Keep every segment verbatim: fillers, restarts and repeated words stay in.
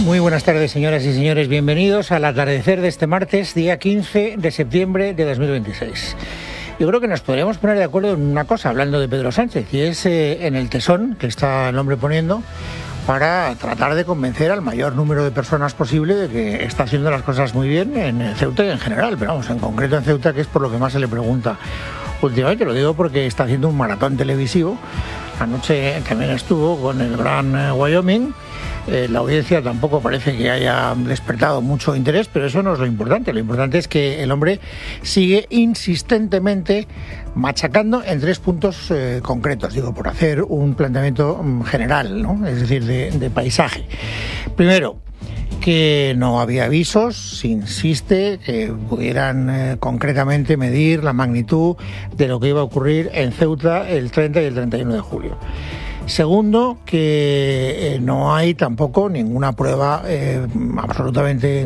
Muy buenas tardes, señoras y señores. Bienvenidos al atardecer de este martes, día quince de septiembre de dos mil veintiséis. Yo creo que nos podríamos poner de acuerdo en una cosa, hablando de Pedro Sánchez, y es eh, en el tesón que está el hombre poniendo para tratar de convencer al mayor número de personas posible de que está haciendo las cosas muy bien en Ceuta y en general, pero vamos, en concreto en Ceuta, que es por lo que más se le pregunta últimamente. Lo digo porque está haciendo un maratón televisivo. Anoche también estuvo con el Gran eh, Wyoming. Eh, la audiencia tampoco parece que haya despertado mucho interés, pero eso no es lo importante. Lo importante es que el hombre sigue insistentemente machacando en tres puntos eh, concretos, digo, por hacer un planteamiento um, general, ¿no? Es decir, de, de paisaje. Primero, que no había avisos, se insiste, que pudieran eh, concretamente medir la magnitud de lo que iba a ocurrir en Ceuta el treinta y el treinta y uno de julio. Segundo, que eh, no hay tampoco ninguna prueba eh, absolutamente, eh,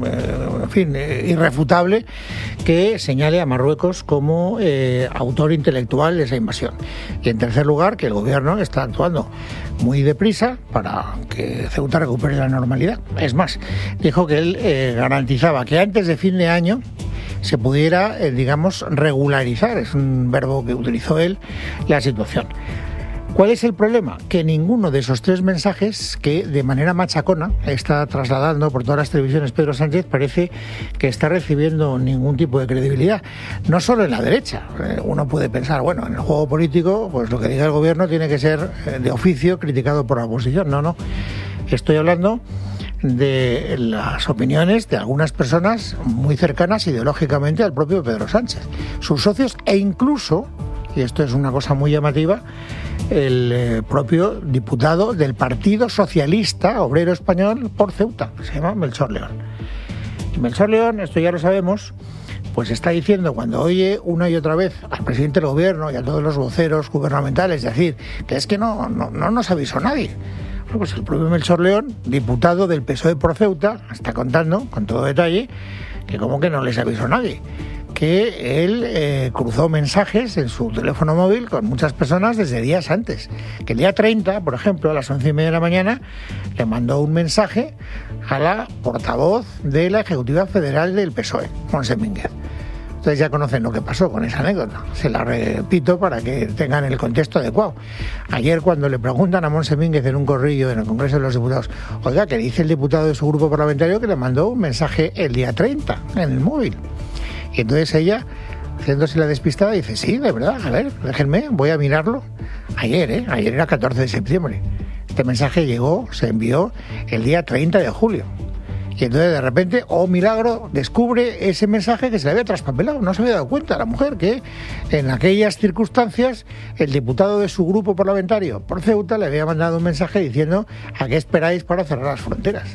en fin, eh, irrefutable que señale a Marruecos como eh, autor intelectual de esa invasión. Y en tercer lugar, que el gobierno está actuando muy deprisa para que Ceuta recupere la normalidad. Es más, dijo que él eh, garantizaba que antes de fin de año se pudiera, eh, digamos, regularizar, es un verbo que utilizó él, la situación. ¿Cuál es el problema? Que ninguno de esos tres mensajes que de manera machacona está trasladando por todas las televisiones Pedro Sánchez parece que está recibiendo ningún tipo de credibilidad. No solo en la derecha. Uno puede pensar, bueno, en el juego político, pues lo que diga el gobierno tiene que ser de oficio criticado por la oposición. No, no. Estoy hablando de las opiniones de algunas personas muy cercanas ideológicamente al propio Pedro Sánchez, sus socios e incluso, y esto es una cosa muy llamativa, el eh, propio diputado del Partido Socialista Obrero Español por Ceuta, que se llama Melchor León. Y Melchor León, esto ya lo sabemos, pues está diciendo cuando oye una y otra vez al presidente del gobierno y a todos los voceros gubernamentales decir que es que no, no, no nos avisó nadie. Bueno, pues el propio Melchor León, diputado del P S O E por Ceuta, está contando con todo detalle que como que no les avisó nadie, que él eh, cruzó mensajes en su teléfono móvil con muchas personas desde días antes. Que el día treinta, por ejemplo, a las once y media de la mañana, le mandó un mensaje a la portavoz de la Ejecutiva Federal del P S O E, Montse Mínguez. Ustedes ya conocen lo que pasó con esa anécdota. Se la repito para que tengan el contexto adecuado. Ayer, cuando le preguntan a Montse Mínguez en un corrillo en el Congreso de los Diputados, oiga, ¿qué dice el diputado de su grupo parlamentario que le mandó un mensaje el día treinta en el móvil? Y entonces ella, haciéndose la despistada, dice, sí, de verdad, a ver, déjenme, voy a mirarlo. Ayer, ¿eh? Ayer era catorce de septiembre. Este mensaje llegó, se envió el día treinta de julio. Y entonces de repente, oh milagro, descubre ese mensaje que se le había traspapelado. No se había dado cuenta la mujer que en aquellas circunstancias el diputado de su grupo parlamentario por Ceuta le había mandado un mensaje diciendo ¿a qué esperáis para cerrar las fronteras?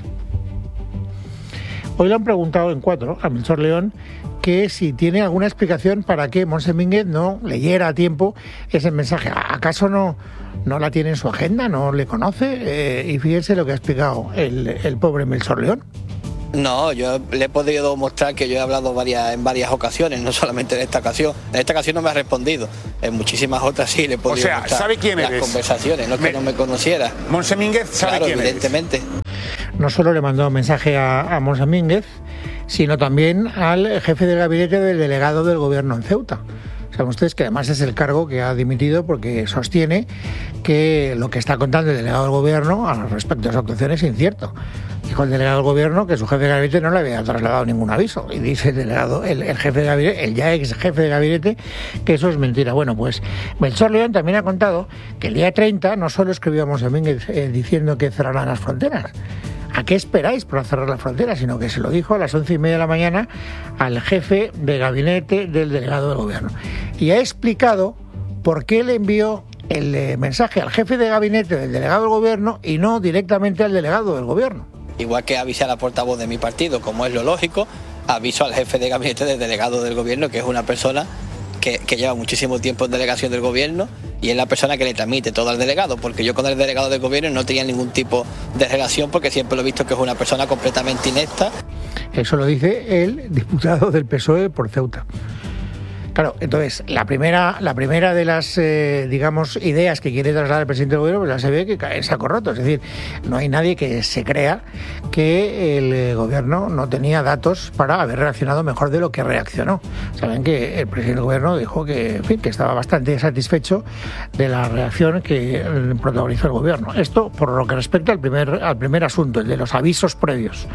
Hoy le han preguntado en cuatro a Melchor León que si tiene alguna explicación para que Montse Mínguez no leyera a tiempo ese mensaje. ¿Acaso no, no la tiene en su agenda? ¿No le conoce? Eh, y fíjense lo que ha explicado el, el pobre Melchor León. No, yo le he podido mostrar que yo he hablado varias, en varias ocasiones, no solamente en esta ocasión. En esta ocasión no me ha respondido, en muchísimas otras sí le he podido o sea, mostrar ¿sabe quién las eres? conversaciones, no es que me... no me conociera. Montse Mínguez sabe claro, quién evidentemente. eres. No solo le mandó un mensaje a, a Montse Mínguez, sino también al jefe del gabinete del delegado del gobierno en Ceuta. Saben ustedes que además es el cargo que ha dimitido porque sostiene que lo que está contando el delegado del gobierno al respecto de su actuación es incierto. Dijo el delegado del gobierno que su jefe de gabinete no le había trasladado ningún aviso. Y dice el delegado, el, el jefe de gabinete, el ya ex jefe de gabinete, que eso es mentira. Bueno, pues Melchor León también ha contado que el día treinta no solo escribió a Montse Mínguez eh, diciendo que cerrarán las fronteras. ¿A qué esperáis para cerrar las fronteras? Sino que se lo dijo a las once y media de la mañana al jefe de gabinete del delegado del gobierno. Y ha explicado por qué le envió el eh, mensaje al jefe de gabinete del delegado del gobierno y no directamente al delegado del gobierno. Igual que avisé a la portavoz de mi partido, como es lo lógico, aviso al jefe de gabinete del delegado del gobierno, que es una persona que, que lleva muchísimo tiempo en delegación del gobierno y es la persona que le transmite todo al delegado, porque yo con el delegado del gobierno no tenía ningún tipo de relación, porque siempre lo he visto que es una persona completamente inepta. Eso lo dice el diputado del P S O E por Ceuta. Claro, entonces, la primera la primera de las, eh, digamos, ideas que quiere trasladar el presidente del gobierno, pues ya se ve que cae en saco roto. Es decir, no hay nadie que se crea que el gobierno no tenía datos para haber reaccionado mejor de lo que reaccionó. Saben que el presidente del gobierno dijo que, en fin, que estaba bastante satisfecho de la reacción que protagonizó el gobierno. Esto por lo que respecta al primer, al primer asunto, el de los avisos previos.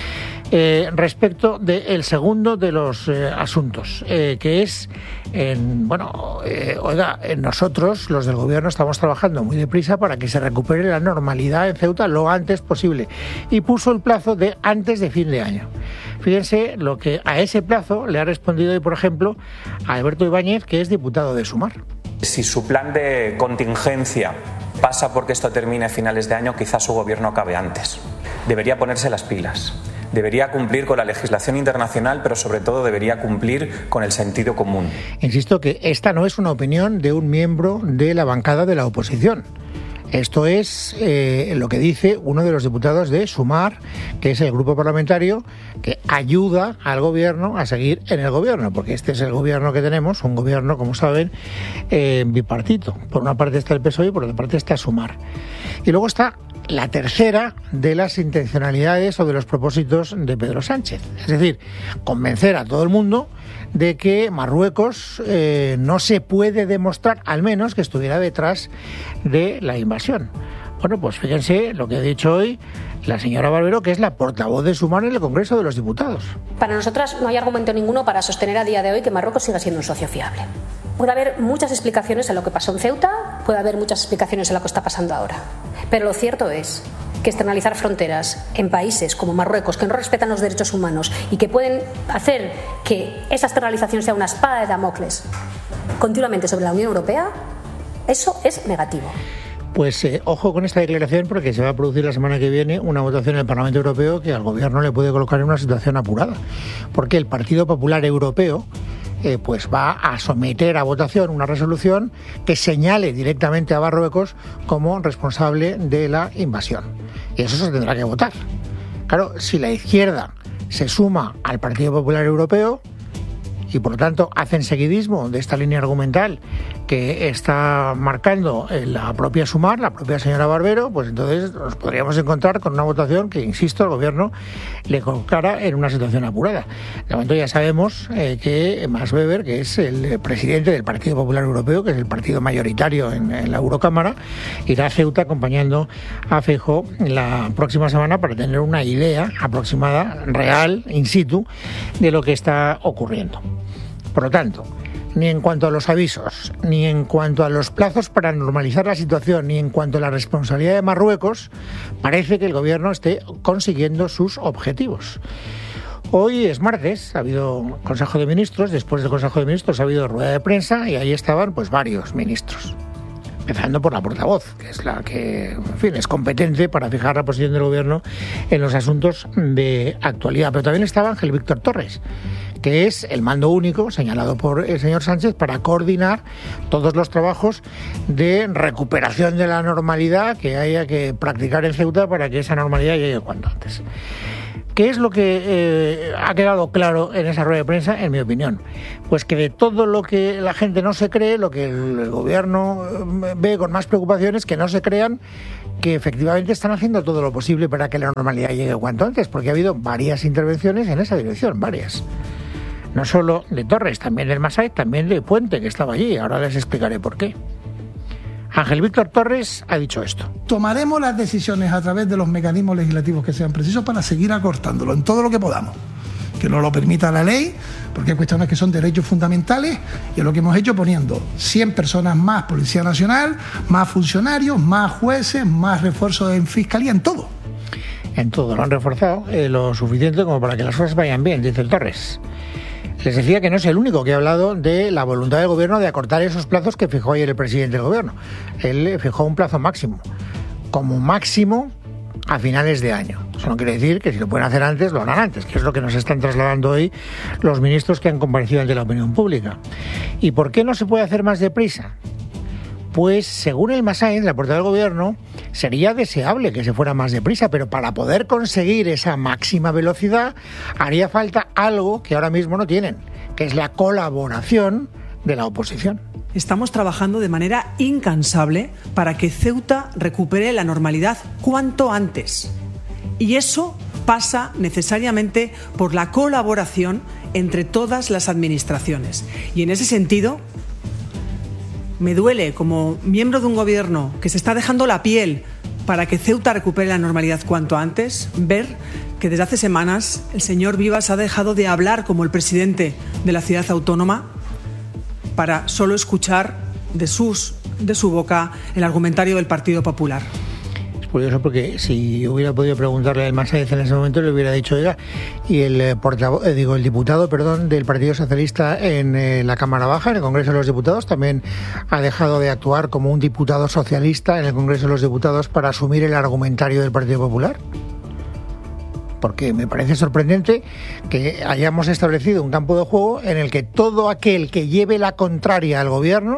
Eh, respecto del segundo de los eh, asuntos, eh, que es, en, bueno, eh, oiga, nosotros, los del gobierno, estamos trabajando muy deprisa para que se recupere la normalidad en Ceuta lo antes posible, y puso el plazo de antes de fin de año. Fíjense lo que a ese plazo le ha respondido hoy, por ejemplo, a Alberto Ibáñez, que es diputado de Sumar. Si su plan de contingencia pasa porque esto termine a finales de año, quizás su gobierno acabe antes. Debería ponerse las pilas. Debería cumplir con la legislación internacional, pero sobre todo debería cumplir con el sentido común. Insisto que esta no es una opinión de un miembro de la bancada de la oposición. Esto es eh, lo que dice uno de los diputados de Sumar, que es el grupo parlamentario que ayuda al gobierno a seguir en el gobierno, porque este es el gobierno que tenemos, un gobierno, como saben, eh, bipartito. Por una parte está el P S O E y por otra parte está Sumar. Y luego está la tercera de las intencionalidades o de los propósitos de Pedro Sánchez. Es decir, convencer a todo el mundo de que Marruecos eh, no se puede demostrar, al menos, que estuviera detrás de la invasión. Bueno, pues fíjense lo que ha dicho hoy la señora Barbero, que es la portavoz de Sumar en el Congreso de los Diputados. Para nosotras no hay argumento ninguno para sostener a día de hoy que Marruecos siga siendo un socio fiable. Puede haber muchas explicaciones en lo que pasó en Ceuta, puede haber muchas explicaciones en lo que está pasando ahora. Pero lo cierto es que externalizar fronteras en países como Marruecos, que no respetan los derechos humanos y que pueden hacer que esa externalización sea una espada de Damocles continuamente sobre la Unión Europea, eso es negativo. Pues eh, ojo con esta declaración, porque se va a producir la semana que viene una votación en el Parlamento Europeo que al gobierno le puede colocar en una situación apurada, porque el Partido Popular Europeo Eh, pues va a someter a votación una resolución que señale directamente a Marruecos como responsable de la invasión. Y eso se tendrá que votar. Claro, si la izquierda se suma al Partido Popular Europeo y por lo tanto hacen seguidismo de esta línea argumental que está marcando la propia Sumar, la propia señora Barbero, pues entonces nos podríamos encontrar con una votación que, insisto, el gobierno le colocara en una situación apurada. De momento ya sabemos eh, que Max Weber, que es el presidente del Partido Popular Europeo, que es el partido mayoritario en, en la Eurocámara, irá a Ceuta acompañando a Feijóo la próxima semana para tener una idea aproximada, real, in situ, de lo que está ocurriendo. Por lo tanto, ni en cuanto a los avisos, ni en cuanto a los plazos para normalizar la situación, ni en cuanto a la responsabilidad de Marruecos, parece que el gobierno esté consiguiendo sus objetivos. Hoy es martes, ha habido Consejo de Ministros, después del Consejo de Ministros ha habido rueda de prensa y ahí estaban pues varios ministros. Empezando por la portavoz, que es la que, en fin, es competente para fijar la posición del gobierno en los asuntos de actualidad. Pero también estaba Ángel Víctor Torres, que es el mando único señalado por el señor Sánchez para coordinar todos los trabajos de recuperación de la normalidad que haya que practicar en Ceuta para que esa normalidad llegue cuanto antes. ¿Qué es lo que eh, ha quedado claro en esa rueda de prensa, en mi opinión? Pues que de todo lo que la gente no se cree, lo que el, el gobierno ve con más preocupación es que no se crean que efectivamente están haciendo todo lo posible para que la normalidad llegue cuanto antes, porque ha habido varias intervenciones en esa dirección, varias. No solo de Torres, también del Massaed, también de Puente, que estaba allí. Ahora les explicaré por qué. Ángel Víctor Torres ha dicho esto. Tomaremos las decisiones a través de los mecanismos legislativos que sean precisos para seguir acortándolo en todo lo que podamos. Que nos lo permita la ley, porque hay cuestiones que son derechos fundamentales, y es lo que hemos hecho poniendo cien personas más Policía Nacional, más funcionarios, más jueces, más refuerzos en Fiscalía, en todo. En todo, lo han reforzado eh, lo suficiente como para que las cosas vayan bien, dice el Torres. Les decía que no es el único que ha hablado de la voluntad del gobierno de acortar esos plazos que fijó ayer el presidente del gobierno. Él fijó un plazo máximo, como máximo a finales de año. Eso no quiere decir que si lo pueden hacer antes, lo harán antes, que es lo que nos están trasladando hoy los ministros que han comparecido ante la opinión pública. ¿Y por qué no se puede hacer más deprisa? Pues según el Massaed, la portavoz del gobierno, sería deseable que se fuera más deprisa, pero para poder conseguir esa máxima velocidad haría falta algo que ahora mismo no tienen, que es la colaboración de la oposición. Estamos trabajando de manera incansable para que Ceuta recupere la normalidad cuanto antes. Y eso pasa necesariamente por la colaboración entre todas las administraciones. Y en ese sentido, me duele, como miembro de un gobierno que se está dejando la piel para que Ceuta recupere la normalidad cuanto antes, ver que desde hace semanas el señor Vivas ha dejado de hablar como el presidente de la ciudad autónoma para solo escuchar de, sus, de su boca el argumentario del Partido Popular. Es curioso porque si hubiera podido preguntarle al Massaez en ese momento le hubiera dicho, oiga, y el eh, portavoz, eh, digo, el diputado, perdón, del Partido Socialista en eh, la Cámara Baja, en el Congreso de los Diputados, también ha dejado de actuar como un diputado socialista en el Congreso de los Diputados para asumir el argumentario del Partido Popular. Porque me parece sorprendente que hayamos establecido un campo de juego en el que todo aquel que lleve la contraria al gobierno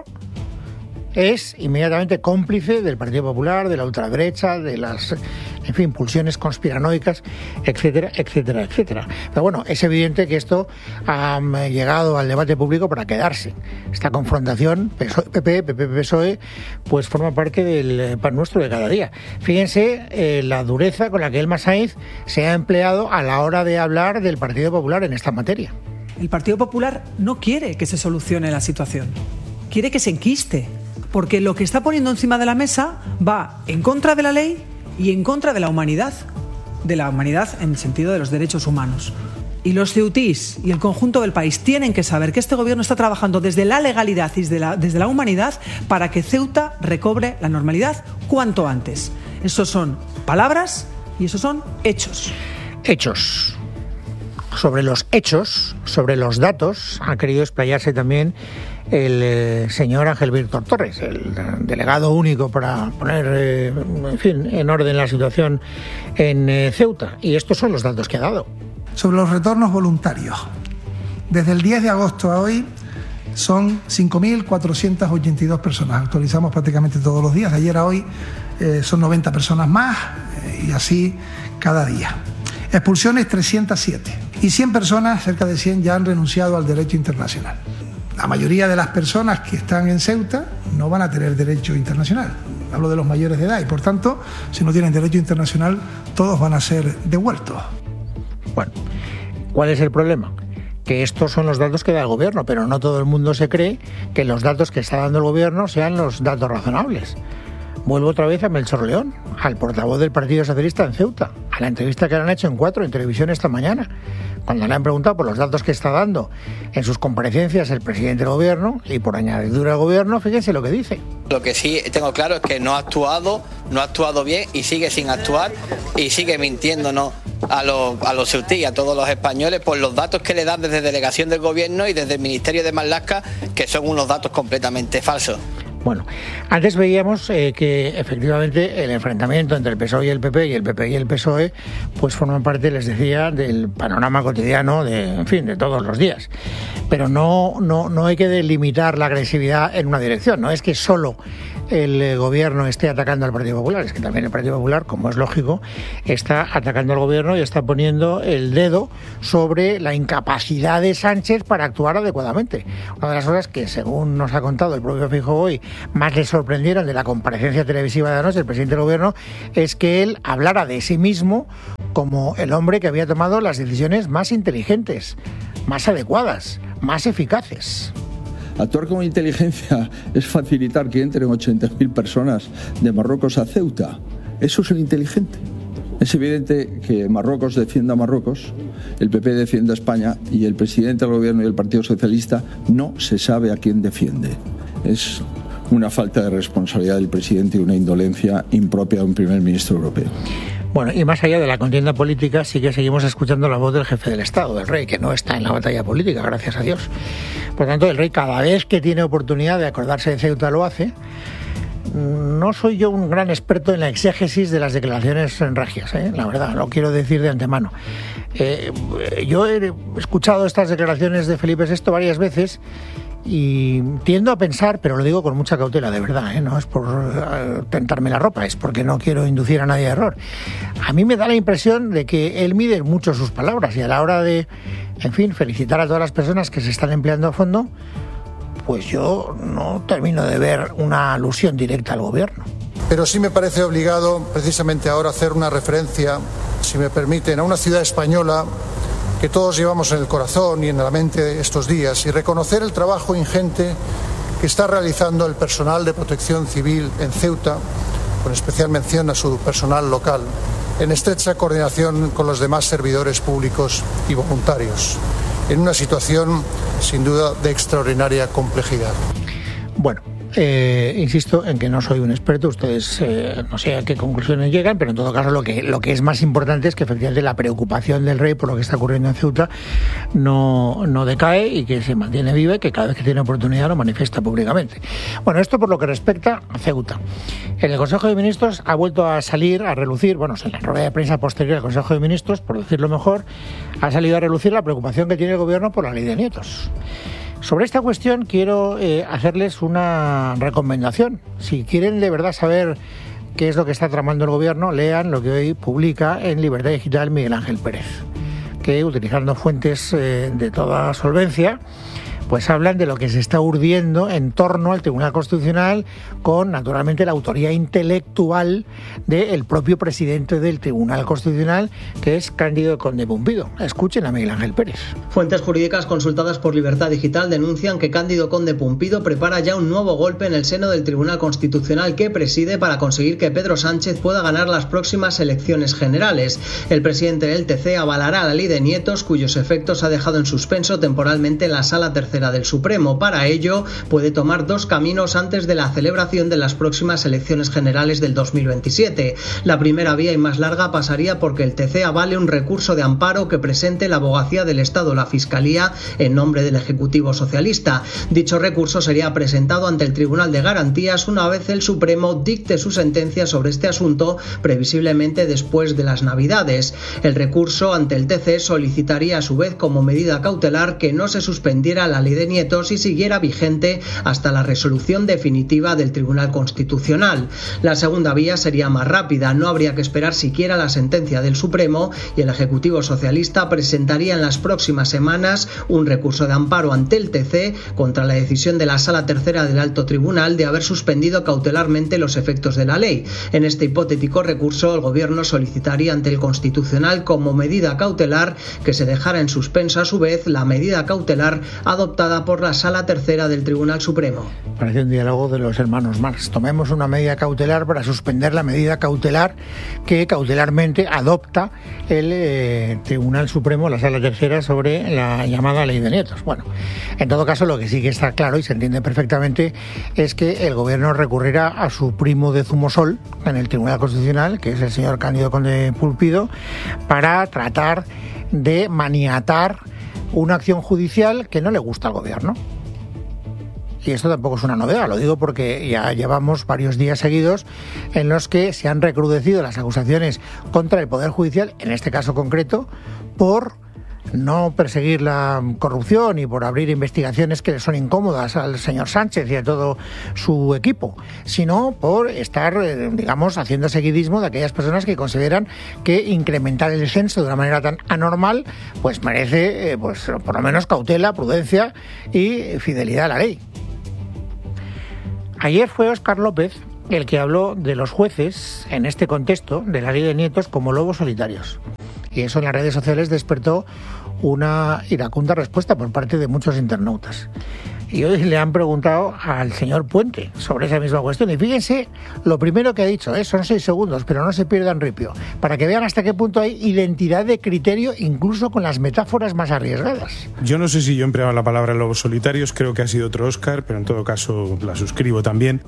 es inmediatamente cómplice del Partido Popular, de la ultraderecha, de las, en fin, pulsiones conspiranoicas, etcétera, etcétera, etcétera. Pero bueno, es evidente que esto ha llegado al debate público para quedarse. Esta confrontación P P, P P, P S O E, pues forma parte del pan nuestro de cada día. Fíjense eh, la dureza con la que el Massaez se ha empleado a la hora de hablar del Partido Popular en esta materia. El Partido Popular no quiere que se solucione la situación, quiere que se enquiste. Porque lo que está poniendo encima de la mesa va en contra de la ley y en contra de la humanidad, de la humanidad en el sentido de los derechos humanos. Y los ceutís y el conjunto del país tienen que saber que este gobierno está trabajando desde la legalidad y desde la, desde la humanidad para que Ceuta recobre la normalidad cuanto antes. Esos son palabras y esos son hechos. Hechos. Sobre los hechos, sobre los datos, ha querido explayarse también el eh, señor Ángel Víctor Torres, el delegado único para poner eh, en fin, en orden la situación en eh, Ceuta. Y estos son los datos que ha dado. Sobre los retornos voluntarios, desde el diez de agosto a hoy son cinco mil cuatrocientas ochenta y dos personas. Actualizamos prácticamente todos los días. De ayer a hoy eh, son noventa personas más eh, y así cada día. Expulsiones trescientas siete y cien personas, cerca de cien, ya han renunciado al derecho internacional. La mayoría de las personas que están en Ceuta no van a tener derecho internacional. Hablo de los mayores de edad y, por tanto, si no tienen derecho internacional, todos van a ser devueltos. Bueno, ¿cuál es el problema? Que estos son los datos que da el gobierno, pero no todo el mundo se cree que los datos que está dando el gobierno sean los datos razonables. Vuelvo otra vez a Melchor León, al portavoz del Partido Socialista en Ceuta, a la entrevista que le han hecho en Cuatro, en televisión esta mañana, cuando le han preguntado por los datos que está dando en sus comparecencias el presidente del gobierno y por añadidura al gobierno, fíjense lo que dice. Lo que sí tengo claro es que no ha actuado, no ha actuado bien y sigue sin actuar y sigue mintiéndonos a los, a los ceutí y a todos los españoles por los datos que le dan desde delegación del gobierno y desde el Ministerio de Marlaska, que son unos datos completamente falsos. Bueno, antes veíamos eh, que efectivamente el enfrentamiento entre el P S O E y el P P y el P P y el P S O E pues forman parte, les decía, del panorama cotidiano de, en fin, de todos los días. Pero no, no, no hay que delimitar la agresividad en una dirección, no es que solo el gobierno esté atacando al Partido Popular, es que también el Partido Popular, como es lógico, está atacando al gobierno y está poniendo el dedo sobre la incapacidad de Sánchez para actuar adecuadamente. Una de las cosas que, según nos ha contado el propio Feijóo hoy, más le sorprendieron de la comparecencia televisiva de anoche del presidente del gobierno es que él hablara de sí mismo como el hombre que había tomado las decisiones más inteligentes, más adecuadas, más eficaces. Actuar con inteligencia es facilitar que entren ochenta mil personas de Marruecos a Ceuta. Eso es el inteligente. Es evidente que Marruecos defienda a Marruecos, el P P defiende a España y el presidente del gobierno y el Partido Socialista no se sabe a quién defiende. Es una falta de responsabilidad del presidente y una indolencia impropia de un primer ministro europeo. Bueno, y más allá de la contienda política, sí que seguimos escuchando la voz del jefe del Estado, del rey, que no está en la batalla política, gracias a Dios. Por tanto, el rey, cada vez que tiene oportunidad de acordarse de Ceuta, lo hace. No soy yo un gran experto en la exégesis de las declaraciones regias, ¿eh? La verdad, lo quiero decir de antemano. Eh, yo he escuchado estas declaraciones de Felipe sexto varias veces Y tiendo a pensar, pero lo digo con mucha cautela, de verdad, ¿eh? No es por uh, tentarme la ropa, es porque no quiero inducir a nadie a error. A mí me da la impresión de que él mide mucho sus palabras y a la hora de, en fin, felicitar a todas las personas que se están empleando a fondo, pues yo no termino de ver una alusión directa al gobierno. Pero sí me parece obligado, precisamente ahora, hacer una referencia, si me permiten, a una ciudad española que todos llevamos en el corazón y en la mente estos días, y reconocer el trabajo ingente que está realizando el personal de protección civil en Ceuta, con especial mención a su personal local, en estrecha coordinación con los demás servidores públicos y voluntarios, en una situación sin duda de extraordinaria complejidad. Bueno, eh, insisto en que no soy un experto, ustedes eh, no sé a qué conclusiones llegan, pero en todo caso lo que, lo que es más importante es que efectivamente la preocupación del rey por lo que está ocurriendo en Ceuta no, no decae y que se mantiene viva y que cada vez que tiene oportunidad lo manifiesta públicamente. Bueno, esto por lo que respecta a Ceuta. En el Consejo de Ministros ha vuelto a salir, a relucir, bueno, en la rueda de prensa posterior al Consejo de Ministros, por decirlo mejor, ha salido a relucir la preocupación que tiene el gobierno por la ley de nietos. Sobre esta cuestión quiero eh, hacerles una recomendación. Si quieren de verdad saber qué es lo que está tramando el gobierno, lean lo que hoy publica en Libertad Digital Miguel Ángel Pérez, que utilizando fuentes eh, de toda solvencia, pues hablan de lo que se está urdiendo en torno al Tribunal Constitucional con, naturalmente, la autoría intelectual del propio presidente del Tribunal Constitucional, que es Cándido Conde Pumpido. Escuchen a Miguel Ángel Pérez. Fuentes jurídicas consultadas por Libertad Digital denuncian que Cándido Conde Pumpido prepara ya un nuevo golpe en el seno del Tribunal Constitucional que preside para conseguir que Pedro Sánchez pueda ganar las próximas elecciones generales. El presidente del T C avalará la ley de nietos, cuyos efectos ha dejado en suspenso temporalmente la Sala Tercera del Supremo. Para ello, puede tomar dos caminos antes de la celebración de las próximas elecciones generales del dos mil veintisiete. La primera vía y más larga pasaría porque el T C avale un recurso de amparo que presente la Abogacía del Estado o la Fiscalía en nombre del Ejecutivo Socialista. Dicho recurso sería presentado ante el Tribunal de Garantías una vez el Supremo dicte su sentencia sobre este asunto, previsiblemente después de las Navidades. El recurso ante el T C solicitaría a su vez como medida cautelar que no se suspendiera la ley de nietos y siguiera vigente hasta la resolución definitiva del Tribunal Constitucional. La segunda vía sería más rápida, no habría que esperar siquiera la sentencia del Supremo y el Ejecutivo Socialista presentaría en las próximas semanas un recurso de amparo ante el T C contra la decisión de la Sala Tercera del Alto Tribunal de haber suspendido cautelarmente los efectos de la ley. En este hipotético recurso, el Gobierno solicitaría ante el Constitucional como medida cautelar que se dejara en suspenso a su vez la medida cautelar adoptada por la Sala Tercera del Tribunal Supremo. Parece un diálogo de los hermanos Marx. Tomemos una medida cautelar para suspender la medida cautelar que cautelarmente adopta el eh, Tribunal Supremo, la Sala Tercera, sobre la llamada ley de nietos. Bueno, en todo caso, lo que sí que está claro y se entiende perfectamente es que el gobierno recurrirá a su primo de Zumosol en el Tribunal Constitucional, que es el señor Cándido Conde Pumpido, para tratar de maniatar una acción judicial que no le gusta al gobierno. Y esto tampoco es una novedad, lo digo porque ya llevamos varios días seguidos en los que se han recrudecido las acusaciones contra el Poder Judicial, en este caso concreto, por no perseguir la corrupción y por abrir investigaciones que le son incómodas al señor Sánchez y a todo su equipo, sino por estar, digamos, haciendo seguidismo de aquellas personas que consideran que incrementar el censo de una manera tan anormal pues merece, eh, pues por lo menos cautela, prudencia y fidelidad a la ley. Ayer fue Óscar López el que habló de los jueces en este contexto de la ley de nietos como lobos solitarios. Y eso en las redes sociales despertó una iracunda respuesta por parte de muchos internautas. Y hoy le han preguntado al señor Puente sobre esa misma cuestión. Y fíjense, lo primero que ha dicho, ¿eh? son seis segundos, pero no se pierdan ripio, para que vean hasta qué punto hay identidad de criterio, incluso con las metáforas más arriesgadas. Yo no sé si yo he empleado la palabra lobos solitarios, creo que ha sido otro Óscar, pero en todo caso la suscribo también.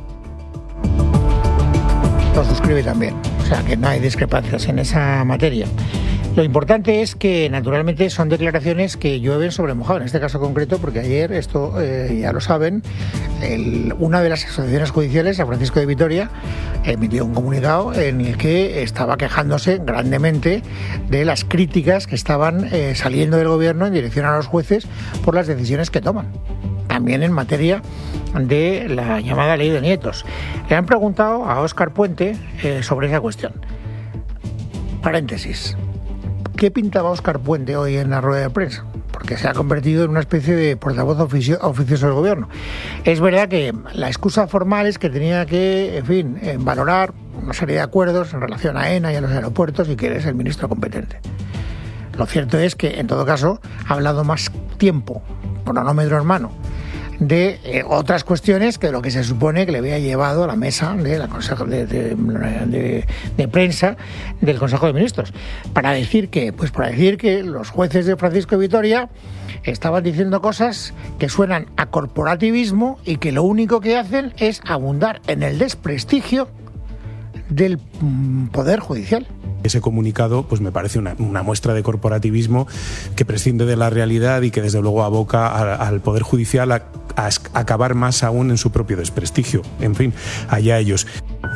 Lo suscribe también, o sea que no hay discrepancias en esa materia. Lo importante es que naturalmente son declaraciones que llueven sobre mojado, en este caso concreto, porque ayer, esto eh, ya lo saben, el, una de las asociaciones judiciales, San Francisco de Vitoria, emitió un comunicado en el que estaba quejándose grandemente de las críticas que estaban eh, saliendo del gobierno en dirección a los jueces por las decisiones que toman. también en materia de la llamada ley de nietos. Le han preguntado a Óscar Puente eh, sobre esa cuestión. Paréntesis. ¿Qué pintaba Óscar Puente hoy en la rueda de prensa? Porque se ha convertido en una especie de portavoz oficio, oficioso del gobierno. Es verdad que la excusa formal es que tenía que, en fin, eh, valorar una serie de acuerdos en relación a AENA y a los aeropuertos y que eres el ministro competente. Lo cierto es que, en todo caso, ha hablado más tiempo, cronómetro en mano, de eh, otras cuestiones que lo que se supone que le había llevado a la mesa de la consejo de, de, de, de prensa del Consejo de Ministros, para decir que, pues para decir que los jueces de Francisco de Vitoria estaban diciendo cosas que suenan a corporativismo y que lo único que hacen es abundar en el desprestigio del Poder Judicial. Ese comunicado pues me parece una, una muestra de corporativismo que prescinde de la realidad y que desde luego aboca a, al Poder Judicial a, a acabar más aún en su propio desprestigio. En fin, allá ellos.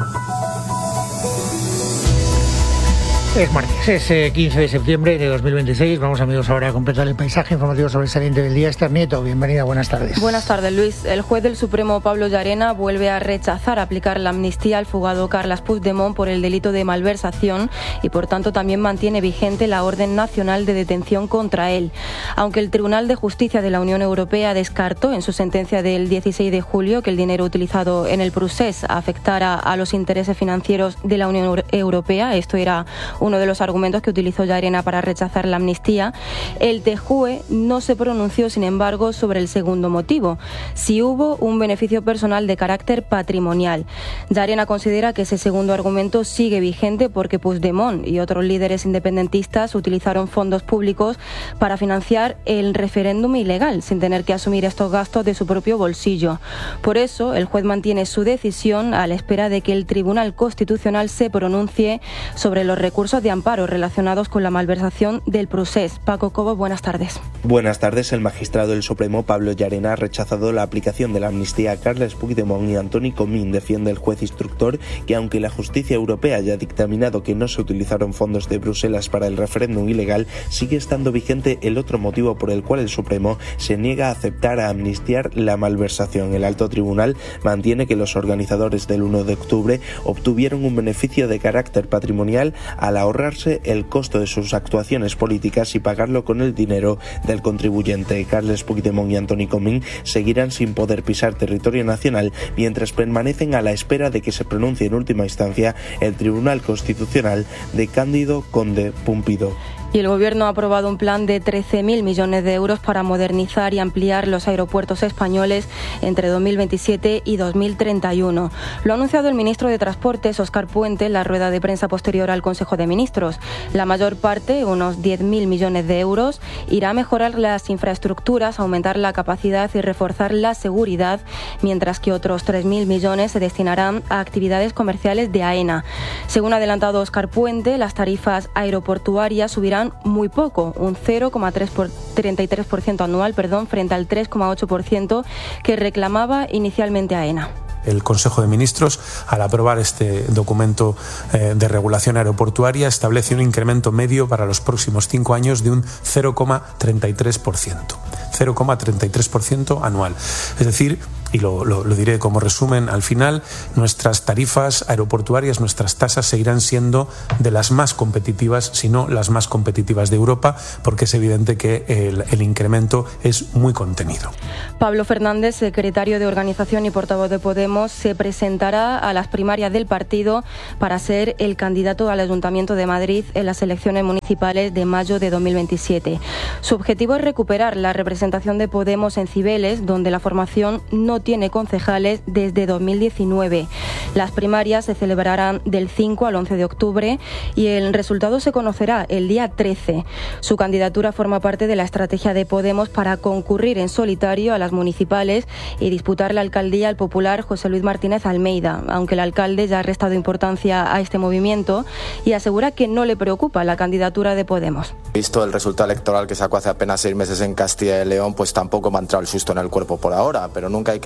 Es martes, es eh, quince de septiembre de dos mil veintiséis. Vamos, amigos, ahora a completar el paisaje informativo sobresaliente del día. Esther Nieto, bienvenida, buenas tardes. Buenas tardes, Luis. El juez del Supremo, Pablo Llarena, vuelve a rechazar aplicar la amnistía al fugado Carles Puigdemont por el delito de malversación y, por tanto, también mantiene vigente la orden nacional de detención contra él. Aunque el Tribunal de Justicia de la Unión Europea descartó en su sentencia del dieciséis de julio que el dinero utilizado en el procés afectara a los intereses financieros de la Unión Europea, esto era uno de los argumentos que utilizó Llarena para rechazar la amnistía, el T J U E no se pronunció, sin embargo, sobre el segundo motivo, si hubo un beneficio personal de carácter patrimonial. Llarena considera que ese segundo argumento sigue vigente porque Puigdemont y otros líderes independentistas utilizaron fondos públicos para financiar el referéndum ilegal, sin tener que asumir estos gastos de su propio bolsillo. Por eso, el juez mantiene su decisión a la espera de que el Tribunal Constitucional se pronuncie sobre los recursos de amparo relacionados con la malversación del procés. Paco Cobo, buenas tardes. Buenas tardes. El magistrado del Supremo, Pablo Llarena, ha rechazado la aplicación de la amnistía a Carles Puigdemont y Antoni Comín. Defiende el juez instructor que, aunque la justicia europea haya dictaminado que no se utilizaron fondos de Bruselas para el referéndum ilegal, sigue estando vigente el otro motivo por el cual el Supremo se niega a aceptar a amnistiar la malversación. El alto tribunal mantiene que los organizadores del uno de octubre obtuvieron un beneficio de carácter patrimonial al ahorrarse el costo de sus actuaciones políticas y pagarlo con el dinero del contribuyente. Carles Puigdemont y Antoni Comín seguirán sin poder pisar territorio nacional mientras permanecen a la espera de que se pronuncie en última instancia el Tribunal Constitucional de Cándido Conde Pumpido. Y el Gobierno ha aprobado un plan de trece mil millones de euros para modernizar y ampliar los aeropuertos españoles entre dos mil veintisiete y dos mil treinta y uno. Lo ha anunciado el ministro de Transportes, Óscar Puente, en la rueda de prensa posterior al Consejo de Ministros. La mayor parte, unos diez mil millones de euros, irá a mejorar las infraestructuras, aumentar la capacidad y reforzar la seguridad, mientras que otros tres mil millones se destinarán a actividades comerciales de AENA. Según ha adelantado Óscar Puente, las tarifas aeroportuarias subirán muy poco, un cero coma treinta y tres por ciento anual, perdón, frente al tres coma ocho por ciento que reclamaba inicialmente AENA. El Consejo de Ministros, al aprobar este documento eh, de regulación aeroportuaria, establece un incremento medio para los próximos cinco años de un cero coma treinta y tres por ciento. cero coma treinta y tres por ciento anual. Es decir, y lo, lo, lo diré como resumen al final, nuestras tarifas aeroportuarias, nuestras tasas seguirán siendo de las más competitivas, si no las más competitivas de Europa, porque es evidente que el, el incremento es muy contenido. Pablo Fernández, secretario de Organización y portavoz de Podemos, se presentará a las primarias del partido para ser el candidato al Ayuntamiento de Madrid en las elecciones municipales de mayo de dos mil veintisiete. Su objetivo es recuperar la representación de Podemos en Cibeles, donde la formación no tiene concejales desde dos mil diecinueve. Las primarias se celebrarán del cinco al once de octubre y el resultado se conocerá el día trece. Su candidatura forma parte de la estrategia de Podemos para concurrir en solitario a las municipales y disputar la alcaldía al popular José Luis Martínez Almeida, aunque el alcalde ya ha restado importancia a este movimiento y asegura que no le preocupa la candidatura de Podemos. Visto el resultado electoral que sacó hace apenas seis meses en Castilla y León, pues tampoco me ha entrado el susto en el cuerpo por ahora, pero nunca hay que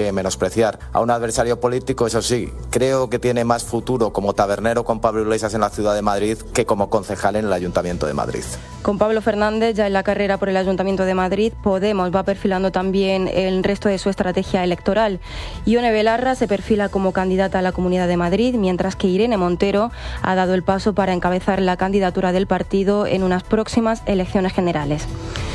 que menospreciar. A un adversario político, eso sí, creo que tiene más futuro como tabernero con Pablo Iglesias en la Ciudad de Madrid que como concejal en el Ayuntamiento de Madrid. Con Pablo Fernández ya en la carrera por el Ayuntamiento de Madrid, Podemos va perfilando también el resto de su estrategia electoral. Ione Belarra se perfila como candidata a la Comunidad de Madrid, mientras que Irene Montero ha dado el paso para encabezar la candidatura del partido en unas próximas elecciones generales.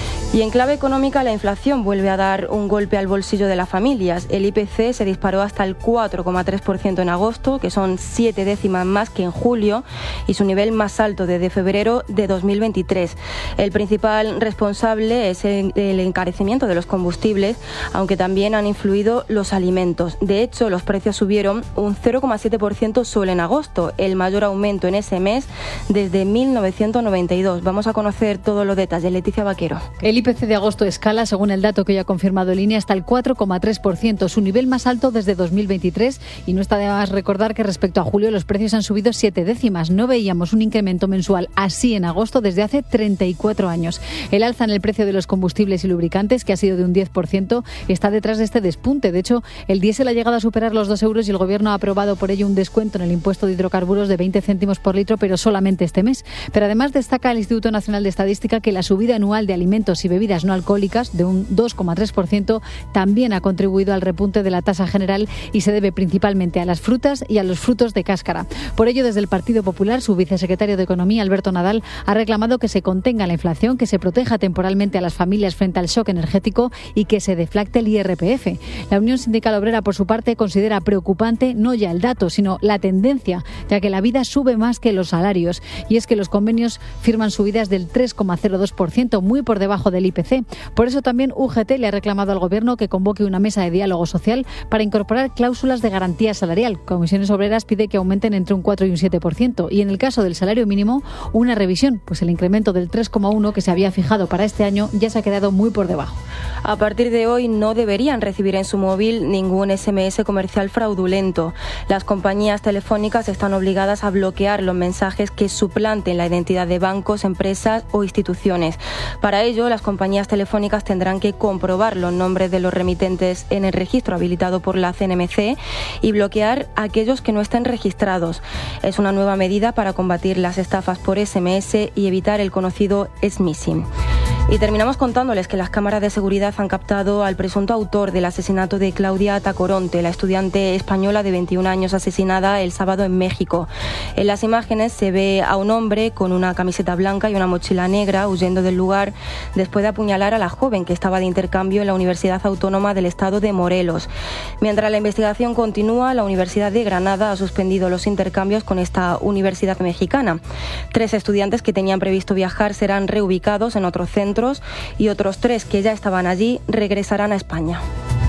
Y en clave económica, la inflación vuelve a dar un golpe al bolsillo de las familias. El I P C se disparó hasta el cuatro coma tres por ciento en agosto, que son siete décimas más que en julio, y su nivel más alto desde febrero de dos mil veintitrés. El principal responsable es el encarecimiento de los combustibles, aunque también han influido los alimentos. De hecho, los precios subieron un cero coma siete por ciento solo en agosto, el mayor aumento en ese mes desde mil novecientos noventa y dos. Vamos a conocer todos los detalles. Leticia Vaquero. El I P C de agosto escala, según el dato que hoy ha confirmado el I N E, hasta el cuatro coma tres por ciento, su nivel más alto desde dos mil veintitrés, y no está de más recordar que respecto a julio los precios han subido siete décimas. No veíamos un incremento mensual así en agosto desde hace treinta y cuatro años. El alza en el precio de los combustibles y lubricantes, que ha sido de un diez por ciento, está detrás de este despunte. De hecho, el diésel ha llegado a superar los dos euros y el Gobierno ha aprobado por ello un descuento en el impuesto de hidrocarburos de veinte céntimos por litro, pero solamente este mes. Pero además destaca el Instituto Nacional de Estadística que la subida anual de alimentos y bebidas no alcohólicas de un dos coma tres por ciento también ha contribuido al repunte de la tasa general y se debe principalmente a las frutas y a los frutos de cáscara. Por ello, desde el Partido Popular, su vicesecretario de Economía, Alberto Nadal, ha reclamado que se contenga la inflación, que se proteja temporalmente a las familias frente al shock energético y que se deflacte el I R P F. La Unión Sindical Obrera, por su parte, considera preocupante no ya el dato, sino la tendencia, ya que la vida sube más que los salarios. Y es que los convenios firman subidas del tres coma cero dos por ciento, muy por debajo del I P C. Por eso también U G T le ha reclamado al Gobierno que convoque una mesa de diálogo social para incorporar cláusulas de garantía salarial. Comisiones Obreras pide que aumenten entre un cuatro y un siete por ciento. Y en el caso del salario mínimo, una revisión, pues el incremento del tres coma uno que se había fijado para este año ya se ha quedado muy por debajo. A partir de hoy no deberían recibir en su móvil ningún S M S comercial fraudulento. Las compañías telefónicas están obligadas a bloquear los mensajes que suplanten la identidad de bancos, empresas o instituciones. Para ello, las compañías telefónicas tendrán que comprobar los nombres de los remitentes en el registro habilitado por la C N M C y bloquear a aquellos que no estén registrados. Es una nueva medida para combatir las estafas por S M S y evitar el conocido smishing. Y terminamos contándoles que las cámaras de seguridad han captado al presunto autor del asesinato de Claudia Tacoronte, la estudiante española de veintiún años asesinada el sábado en México. En las imágenes se ve a un hombre con una camiseta blanca y una mochila negra huyendo del lugar después de apuñalar a la joven que estaba de intercambio en la Universidad Autónoma del Estado de Morelos. Mientras la investigación continúa, la Universidad de Granada ha suspendido los intercambios con esta universidad mexicana. Tres estudiantes que tenían previsto viajar serán reubicados en otros centros y otros tres que ya estaban allí regresarán a España.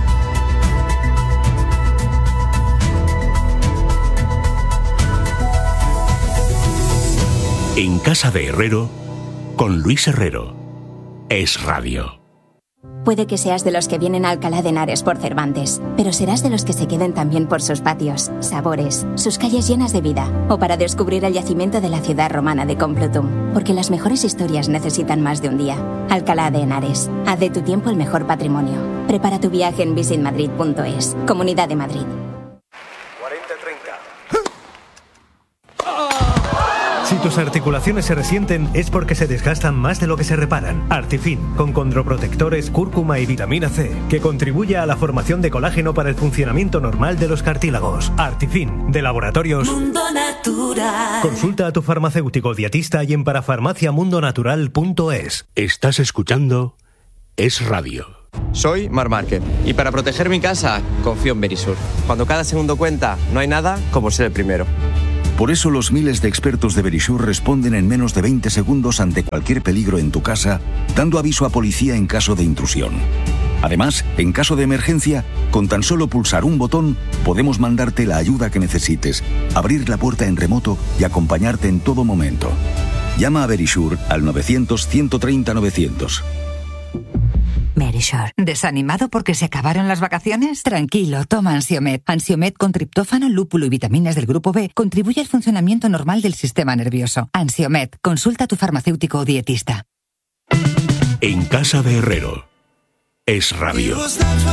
En Casa de Herrero, con Luis Herrero. Es Radio. Puede que seas de los que vienen a Alcalá de Henares por Cervantes, pero serás de los que se queden también por sus patios, sabores, sus calles llenas de vida, o para descubrir el yacimiento de la ciudad romana de Complutum, porque las mejores historias necesitan más de un día. Alcalá de Henares, haz de tu tiempo el mejor patrimonio. Prepara tu viaje en visit madrid punto es. Comunidad de Madrid. Si tus articulaciones se resienten es porque se desgastan más de lo que se reparan. Artifin, con condroprotectores, cúrcuma y vitamina C, que contribuye a la formación de colágeno para el funcionamiento normal de los cartílagos. Artifin, de Laboratorios Mundo Natural. Consulta a tu farmacéutico dietista y en parafarmacia mundo natural punto es. Estás escuchando Es Radio. Soy Mar Márquez y para proteger mi casa confío en Verisur. Cuando cada segundo cuenta, no hay nada como ser el primero. Por eso los miles de expertos de Verisur responden en menos de veinte segundos ante cualquier peligro en tu casa, dando aviso a policía en caso de intrusión. Además, en caso de emergencia, con tan solo pulsar un botón, podemos mandarte la ayuda que necesites, abrir la puerta en remoto y acompañarte en todo momento. Llama a Verisur al novecientos, ciento treinta, novecientos. Verisur. ¿Desanimado porque se acabaron las vacaciones? Tranquilo, toma Ansiomed. Ansiomed con triptófano, lúpulo y vitaminas del grupo B contribuye al funcionamiento normal del sistema nervioso. Ansiomed. Consulta a tu farmacéutico o dietista. En Casa de Herrero. Es Radio.